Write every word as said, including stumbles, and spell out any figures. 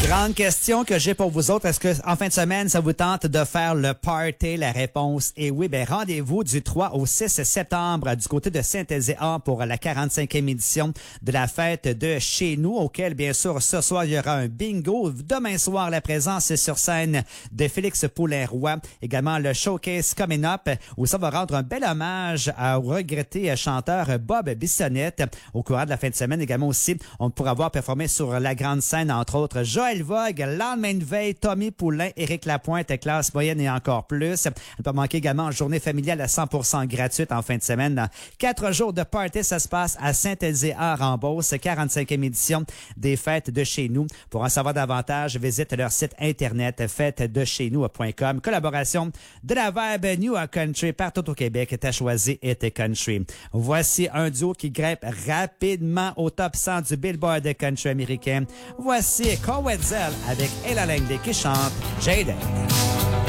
Grande question que j'ai pour vous autres. Est-ce que en fin de semaine, ça vous tente de faire le party? La réponse est oui. Ben, rendez-vous du trois au six septembre du côté de Saint-Ézéa pour la quarante-cinquième édition de la fête de chez nous, auquel, bien sûr, ce soir, il y aura un bingo. Demain soir, la présence sur scène de Félix Poulin-Roy. Également, le showcase Coming Up, où ça va rendre un bel hommage au regretté chanteur Bob Bissonnette. Au courant de la fin de semaine, également aussi, on pourra voir performer sur la grande scène, entre autres, Joël Vogue, Lendemain de veille, Tommy Poulain, Éric Lapointe, classe moyenne et encore plus. Ne pas manquer également journée familiale à cent pour cent gratuite en fin de semaine. Quatre jours de party, ça se passe à Saint-Ézéa-en-Beauce, quarante-cinquième édition des fêtes de chez nous. Pour en savoir davantage, visite leur site internet fêtes de chez nous point com. Collaboration de la Vibe New Country partout au Québec. T'as choisi et t'es country. Voici un duo qui grimpe rapidement au top cent du Billboard country américain. Voici Cole Wetzel avec Ella Langley qui chante Jaded.